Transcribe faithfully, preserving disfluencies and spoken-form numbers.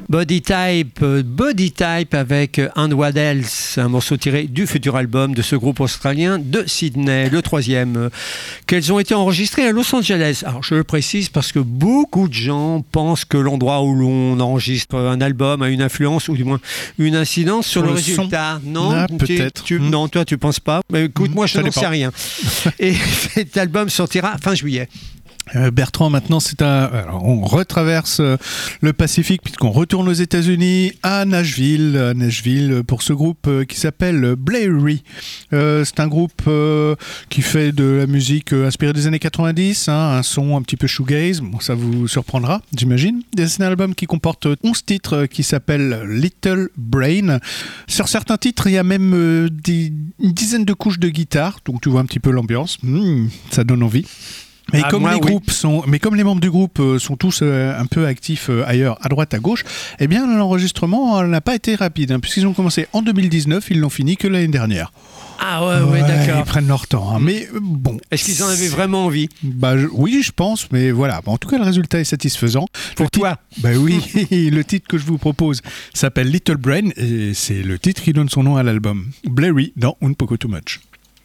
Body Type, euh, Body Type avec And What Else, un morceau tiré du futur album de ce groupe australien de Sydney, le troisième, euh, qu'elles ont été enregistrées à Los Angeles. Alors je le précise parce que beaucoup de gens pensent que l'endroit où l'on enregistre un album a une influence ou du moins une incidence sur, sur le, le résultat. Son. Non, ah, tu, peut-être. Tu, mmh. Non, toi tu penses pas. Mais écoute, mmh, moi je n'en sais rien. Et cet album sortira fin juillet. Euh, Bertrand, maintenant, c'est un... Alors, on retraverse euh, le Pacifique puisqu'on retourne aux États-Unis à Nashville, à Nashville pour ce groupe euh, qui s'appelle Blairy. Euh, c'est un groupe euh, qui fait de la musique euh, inspirée des années quatre-vingt-dix, hein, un son un petit peu shoegaze. Bon, ça vous surprendra, j'imagine. C'est un album qui comporte onze titres euh, qui s'appelle Little Brain. Sur certains titres, il y a même euh, des, une dizaine de couches de guitare, donc tu vois un petit peu l'ambiance. Mmh, ça donne envie. Mais, ah, comme moi, les oui. groupes sont, mais comme les membres du groupe euh, sont tous euh, un peu actifs euh, ailleurs, à droite, à gauche, eh bien l'enregistrement euh, n'a pas été rapide, hein, puisqu'ils ont commencé en deux mille dix-neuf, ils l'ont fini que l'année dernière. Ah ouais, ouais, ouais d'accord. Ils prennent leur temps, hein, mais euh, bon. Est-ce qu'ils en avaient vraiment envie ? Bah je, oui, je pense, mais voilà. Bon, en tout cas, le résultat est satisfaisant. Pour le toi ? Titre, bah oui, le titre que je vous propose s'appelle Little Brain et c'est le titre qui donne son nom à l'album. Blairy dans Un Poco Too Much.